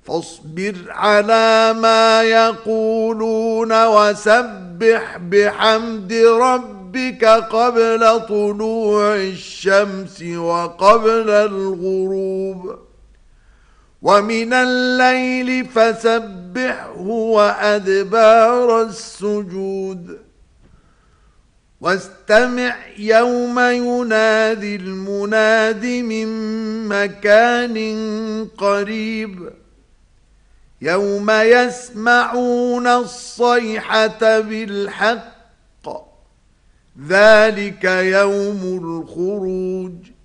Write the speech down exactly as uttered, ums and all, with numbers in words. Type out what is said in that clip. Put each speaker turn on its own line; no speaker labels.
فاصبر على ما يقولون وسبح بحمد ربك قبل طلوع الشمس وقبل الغروب ومن الليل فسبحه وأدبار السجود واستمع يوم ينادي المناد من مكان قريب يوم يسمعون الصيحة بالحق ذلك يوم الخروج